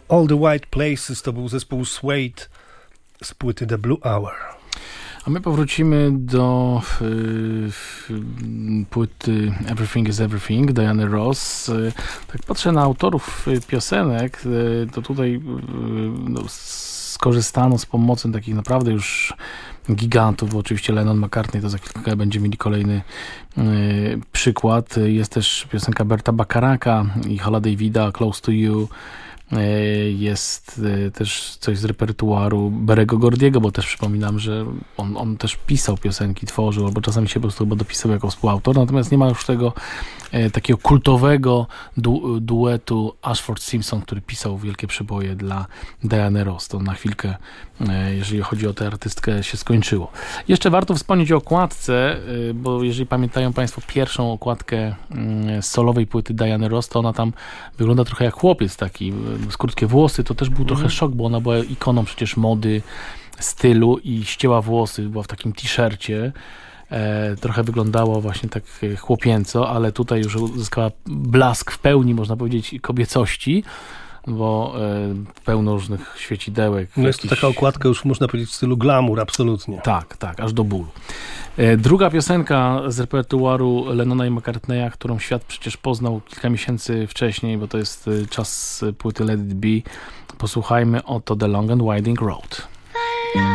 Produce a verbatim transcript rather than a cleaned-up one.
All the White Places to był zespół Suede z płyty The Blue Hour. A my powrócimy do y, y, płyty Everything is Everything Diany Ross. Y, tak patrzę na autorów y, piosenek, y, to tutaj y, no, skorzystano z pomocy takich naprawdę już gigantów, bo oczywiście Lennon, McCartney to za chwilkę będzie mieli kolejny y, przykład. Jest też piosenka Berta Bacharaka i Hola Davida, Close to You. Jest też coś z repertuaru Berego Gordiego, bo też przypominam, że on, on też pisał piosenki, tworzył, albo czasami się po prostu chyba dopisał jako współautor, natomiast nie ma już tego e, takiego kultowego du, duetu Ashford-Simpson, który pisał wielkie przeboje dla Diany Ross. To na chwilkę, e, jeżeli chodzi o tę artystkę, się skończyło. Jeszcze warto wspomnieć o okładce, e, bo jeżeli pamiętają Państwo pierwszą okładkę e, solowej płyty Diany Ross, to ona tam wygląda trochę jak chłopiec taki, z krótkie włosy, to też był mm. trochę szok, bo ona była ikoną przecież mody, stylu i ścięła włosy, była w takim t-shircie. E, trochę wyglądało właśnie tak chłopięco, ale tutaj już uzyskała blask w pełni, można powiedzieć, kobiecości, bo e, pełno różnych świecidełek. No jest to taka okładka już, można powiedzieć, w stylu glamour, absolutnie. Tak, tak, aż do bólu. E, druga piosenka z repertuaru Lennona i McCartneya, którą świat przecież poznał kilka miesięcy wcześniej, bo to jest czas płyty Let It Be. Posłuchajmy oto The Long and Winding Road.